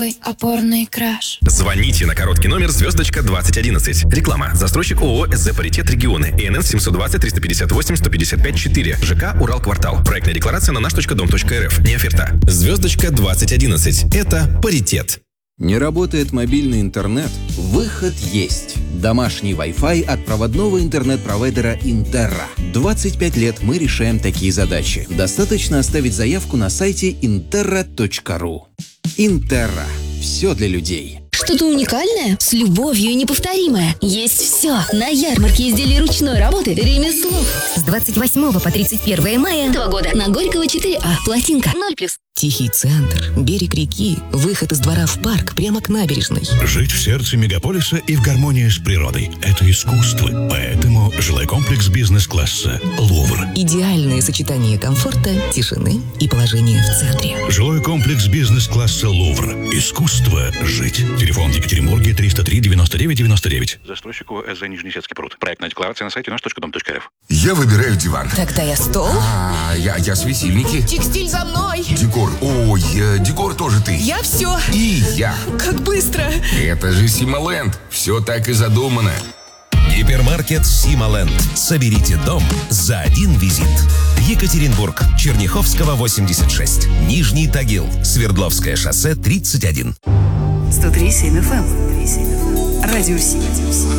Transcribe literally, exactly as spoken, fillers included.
Опорный краш. Звоните на короткий номер звездочка двадцать одиннадцать. Реклама. Застройщик ООО СЗ «Паритет Регионы». ИНН семьсот двадцать триста пятьдесят восемь сто пятьдесят пять четыре. ЖК «Уралквартал». Проектная декларация на наш точка дом точка РФ. Не оферта. Звездочка двадцать одиннадцать. Это «Паритет». Не работает мобильный интернет? Выход есть. Домашний Wi-Fi от проводного интернет-провайдера Интерра. двадцать пять лет мы решаем такие задачи. Достаточно оставить заявку на сайте интерра точка ру. Интерра. Все для людей. Что-то уникальное, с любовью и неповторимое. Есть все. На ярмарке изделий ручной работы «Ремесло». С двадцать восьмого по тридцать первое мая. Два года. На Горького четыре А. Плотинка. ноль плюс. Тихий центр, берег реки, выход из двора в парк прямо к набережной. Жить в сердце мегаполиса и в гармонии с природой – это искусство. Поэтому жилой комплекс бизнес-класса «Лувр». Идеальное сочетание комфорта, тишины и положения в центре. Жилой комплекс бизнес-класса «Лувр». Искусство жить. Телефон в Екатеринбурге триста три девяносто девять девяносто девять. Застройщик ООО СЗ Нижнесецкий пруд. Проектная декларация на сайте наш точка дом точка РФ. Я выбираю диван. Тогда я стол. А, я, я светильники. Текстиль за мной. Декор. Ой, э, декор тоже ты. Я все. И я. Как быстро. Это же Симоленд. Все так и задумано. Гипермаркет Симоленд. Соберите дом за один визит. Екатеринбург, Черняховского, восемьдесят шесть. Нижний Тагил, Свердловское шоссе, тридцать один. сто три семь эф эм. Радио Симон.